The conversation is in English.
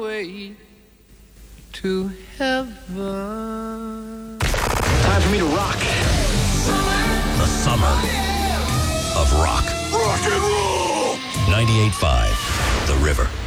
way to heaven. Time for me to rock. The summer of rock. Rock and roll! 98.5, The River.